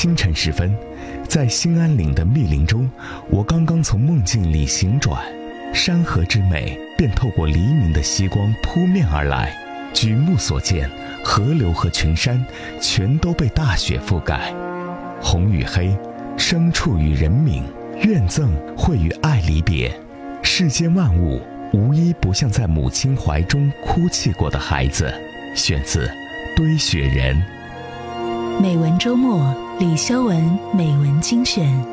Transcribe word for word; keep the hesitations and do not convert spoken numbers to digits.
清晨时分，在兴安岭的密林中，我刚刚从梦境里醒转，山河之美便透过黎明的曦光扑面而来。举目所见，河流和群山全都被大雪覆盖。红与黑，牲畜与人民，怨憎会与爱离别。世间万物无一不像在母亲怀中哭泣过的孩子。选自堆雪人。 美文周末，李肖文美文精选。